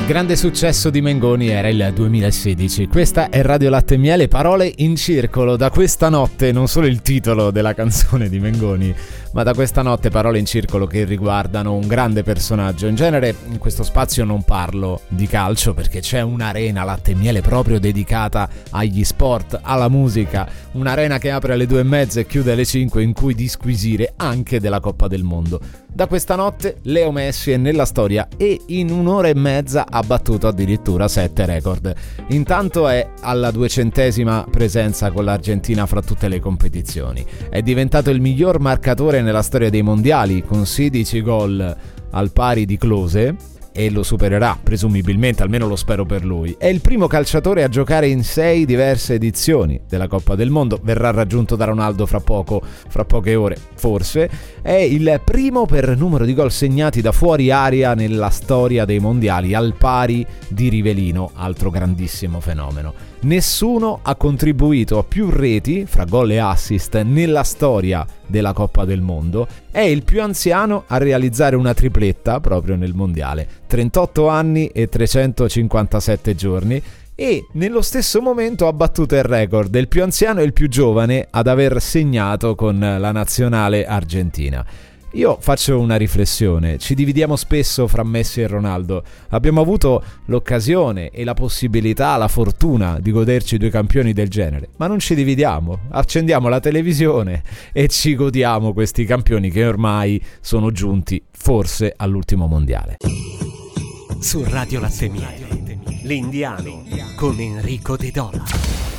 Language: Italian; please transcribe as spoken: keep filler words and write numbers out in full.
Grande successo di Mengoni era il duemilasedici. Questa è Radio Latte e Miele, parole in circolo. Da questa notte, non solo il titolo della canzone di Mengoni, ma da questa notte parole in circolo che riguardano un grande personaggio. In genere in questo spazio non parlo di calcio perché c'è un'arena Latte e Miele proprio dedicata agli sport, alla musica, un'arena che apre alle due e mezza e chiude alle cinque, in cui disquisire anche della Coppa del Mondo. Da questa notte Leo Messi è nella storia e in un'ora e mezza ha battuto addirittura sette record. Intanto è alla duecentesima presenza con l'Argentina fra tutte le competizioni. È diventato il miglior marcatore nella storia dei mondiali con sedici gol al pari di Klose e lo supererà presumibilmente, almeno lo spero per lui. È il primo calciatore a giocare in sei diverse edizioni della Coppa del Mondo, verrà raggiunto da Ronaldo fra poco, fra poche ore forse. È il primo per numero di gol segnati da fuori area nella storia dei mondiali, al pari di Rivelino, altro grandissimo fenomeno. Nessuno ha contribuito a più reti, fra gol e assist, nella storia della Coppa del Mondo. È il più anziano a realizzare una tripletta proprio nel mondiale, trentotto anni e trecentocinquantasette giorni, e nello stesso momento ha battuto il record del più anziano e il più giovane ad aver segnato con la nazionale argentina. Io faccio una riflessione: ci dividiamo spesso fra Messi e Ronaldo. Abbiamo avuto l'occasione e la possibilità, la fortuna di goderci due campioni del genere, ma non ci dividiamo, accendiamo la televisione e ci godiamo questi campioni che ormai sono giunti forse all'ultimo mondiale. Su Radio Latte e Miele, L'Indiano con Enrico De Dona.